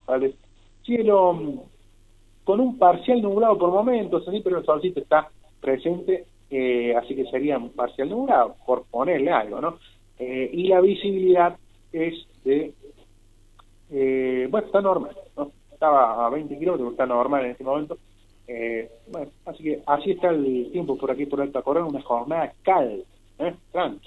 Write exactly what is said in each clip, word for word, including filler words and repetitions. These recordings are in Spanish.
¿vale? Cielo mm, con un parcial nublado por momentos, ¿sí? Pero el solcito está presente, eh, así que sería un parcial nublado, por ponerle algo, ¿no? Eh, y la visibilidad es de, eh, bueno, está normal, ¿no? Estaba a veinte kilómetros, está normal en este momento. Eh, bueno, así que así está el tiempo por aquí, por Alta Corona, una jornada calma, ¿eh? Tranqui.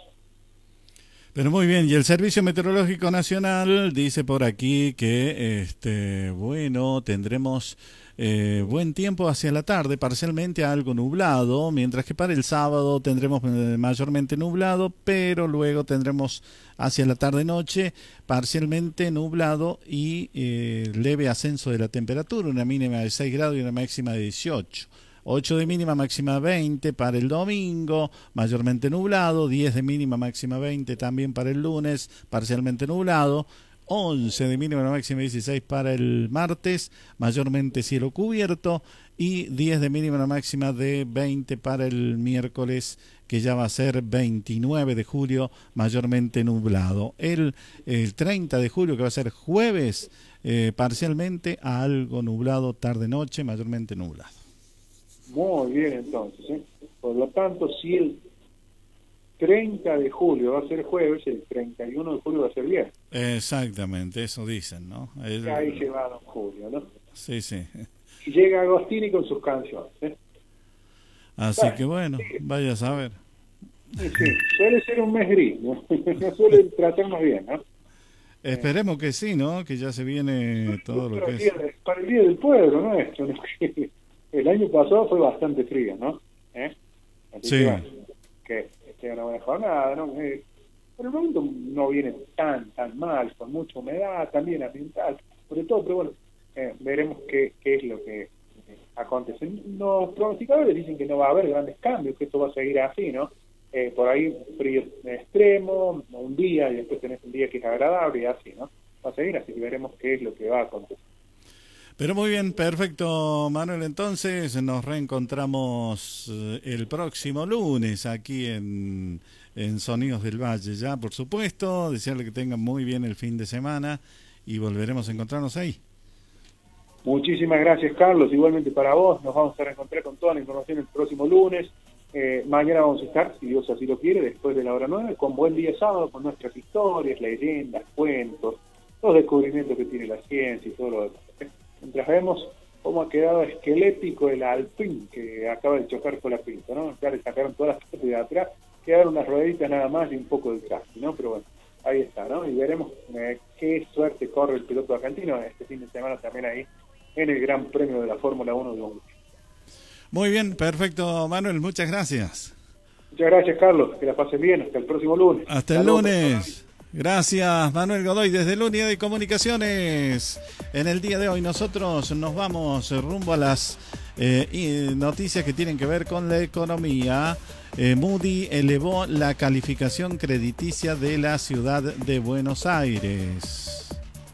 Pero muy bien, y el Servicio Meteorológico Nacional dice por aquí que, este, bueno, tendremos eh, buen tiempo hacia la tarde, parcialmente algo nublado, mientras que para el sábado tendremos eh, mayormente nublado, pero luego tendremos hacia la tarde-noche parcialmente nublado y eh, leve ascenso de la temperatura, una mínima de seis grados y una máxima de dieciocho. ocho de mínima, máxima veinte para el domingo, mayormente nublado. diez de mínima, máxima veinte también para el lunes, parcialmente nublado. once de mínima, máxima dieciséis para el martes, mayormente cielo cubierto. Y diez de mínima, máxima de veinte para el miércoles, que ya va a ser veintinueve de julio, mayormente nublado. El, el treinta de julio, que va a ser jueves, eh, parcialmente a algo nublado, tarde-noche, mayormente nublado. Muy bien, entonces, ¿eh? Por lo tanto, si el treinta de julio va a ser jueves, el treinta y uno de julio va a ser viernes. Exactamente, eso dicen, ¿no? El... Ahí se va don Julio, ¿no? Sí, sí. Y llega Agostini con sus canciones, ¿eh? Así bueno, que bueno, sí. Vaya a saber. Sí, sí, suele ser un mes gris, ¿no? No suele tratarnos bien, ¿no? Esperemos que sí, ¿no? Que ya se viene todo lo que es. De, para el Día del Pueblo, ¿no? Esto, ¿no? El año pasado fue bastante frío, ¿no? ¿Eh? Así sí. que, bueno, que sea una buena jornada, ¿no? Eh, por el momento no viene tan, tan mal, con mucha humedad también ambiental, sobre todo, pero bueno, eh, veremos qué, qué es lo que eh, acontece. Los pronosticadores dicen que no va a haber grandes cambios, que esto va a seguir así, ¿no? Eh, por ahí frío extremo, un día y después tenés un día que es agradable y así, ¿no? Va a seguir así, que veremos qué es lo que va a acontecer. Pero muy bien, perfecto, Manuel. Entonces nos reencontramos el próximo lunes aquí en, en Sonidos del Valle. Ya, por supuesto, desearle que tengan muy bien el fin de semana y volveremos a encontrarnos ahí. Muchísimas gracias, Carlos. Igualmente para vos. Nos vamos a reencontrar con toda la información el próximo lunes. Eh, mañana vamos a estar, si Dios así lo quiere, después de la hora nueve, con Buen Día Sábado, con nuestras historias, leyendas, cuentos, los descubrimientos que tiene la ciencia y todo lo demás. Mientras vemos cómo ha quedado esquelético el Alpine que acaba de chocar con la Pinto, ¿no? Ya le sacaron todas las partes de atrás, quedaron unas rueditas nada más y un poco de chasis, ¿no? Pero bueno, ahí está, ¿no? Y veremos eh, qué suerte corre el piloto argentino este fin de semana también ahí en el Gran Premio de la Fórmula uno de Hungría. Muy bien, perfecto, Manuel, muchas gracias. Muchas gracias, Carlos, que la pases bien, hasta el próximo lunes. Hasta el lunes. Gracias, Manuel Godoy, desde la Unidad de Comunicaciones. En el día de hoy nosotros nos vamos rumbo a las eh, noticias que tienen que ver con la economía. Eh, Moody elevó la calificación crediticia de la ciudad de Buenos Aires.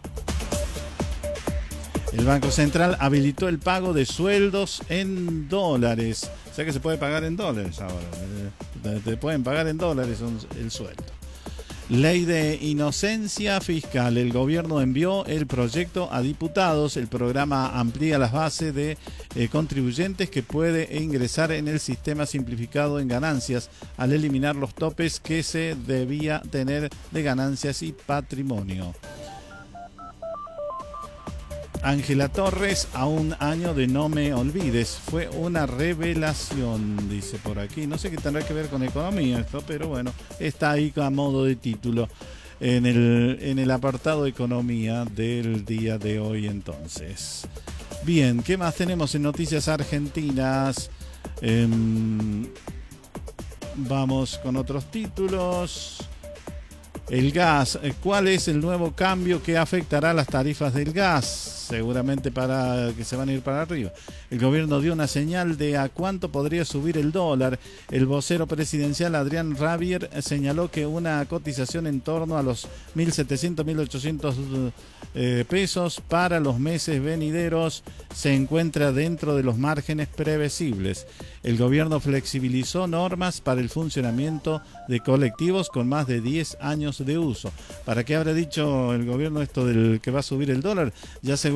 El Banco Central habilitó el pago de sueldos en dólares. O sea que se puede pagar en dólares ahora. Te pueden pagar en dólares el sueldo. Ley de inocencia fiscal. El gobierno envió el proyecto a diputados. El programa amplía las bases de eh, contribuyentes que puede ingresar en el sistema simplificado en ganancias al eliminar los topes que se debía tener de ganancias y patrimonio. Ángela Torres, a un año de No Me Olvides. Fue una revelación, dice por aquí. No sé qué tendrá que ver con economía esto, pero bueno, está ahí a modo de título en el, en el apartado economía del día de hoy entonces. Bien, ¿qué más tenemos en noticias argentinas? Eh, vamos con otros títulos. El gas, ¿cuál es el nuevo cambio que afectará las tarifas del gas? Seguramente para que se van a ir para arriba. El gobierno dio una señal de a cuánto podría subir el dólar. El vocero presidencial Adrián Rabier señaló que una cotización en torno a los mil setecientos, mil ochocientos eh, pesos para los meses venideros se encuentra dentro de los márgenes previsibles. El gobierno flexibilizó normas para el funcionamiento de colectivos con más de diez años de uso. ¿Para qué habrá dicho el gobierno esto del que va a subir el dólar? Ya se